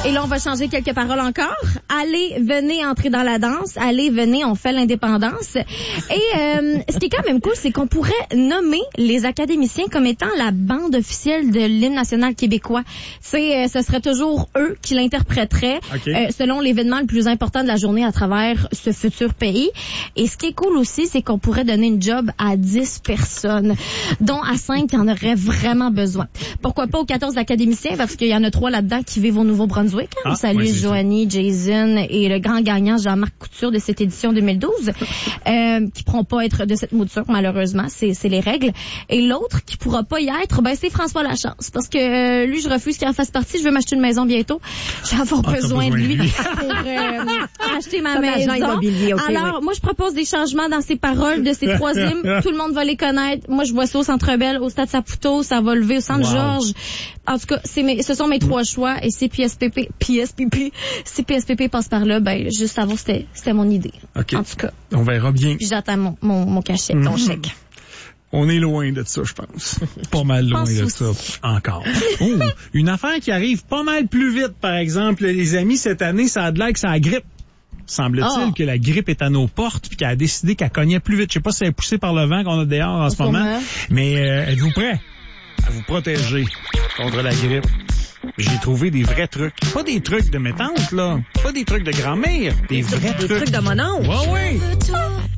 Et là, on va changer quelques paroles encore. Allez, venez entrer dans la danse. Allez, venez, on fait l'indépendance. Et ce qui est quand même cool, c'est qu'on pourrait nommer les académiciens comme étant la bande officielle de l'hymne national québécois. Ce serait toujours eux qui l'interpréteraient selon l'événement le plus important de la journée à travers ce futur pays. Et ce qui est cool aussi, c'est qu'on pourrait donner une job à 10 personnes, dont à 5 qui en auraient vraiment besoin. Pourquoi pas aux 14 académiciens, parce qu'il y en a 3 là-dedans qui vivent au Nouveau-Brunswick. Salut Joanie, Jason et le grand gagnant Jean-Marc Couture de cette édition 2012, qui pourront pas être de cette mouture, malheureusement, c'est les règles. Et l'autre qui pourra pas y être, c'est François Lachance, parce que lui, je refuse qu'il en fasse partie. Je veux m'acheter une maison bientôt. Je vais avoir besoin de lui pour acheter ma maison. Alors, moi, je propose des changements dans ces paroles de ces 3 hymnes. Tout le monde va les connaître. Moi, je vois ça au Centre Bell, au Stade Saputo, ça va lever au Centre Georges. En tout cas, ce sont mes 3 choix. Et si PSPP passe par là, juste avant, c'était mon idée. Okay. En tout cas. On verra bien. Puis j'attends mon cachet, ton chèque. On est loin de ça, je pense. Pas mal loin de ça. Encore. Une affaire qui arrive pas mal plus vite, par exemple, les amis, cette année, ça a de l'air que c'est la grippe. Semble-t-il que la grippe est à nos portes puis qu'elle a décidé qu'elle cognait plus vite. Je sais pas si elle est poussée par le vent qu'on a dehors en ce moment. Mais êtes-vous prêts à vous protéger contre la grippe? J'ai trouvé des vrais trucs. Pas des trucs de mes tantes, là. Pas des trucs de grand-mère. Des vrais trucs. Des trucs de mon oncle. Ouais.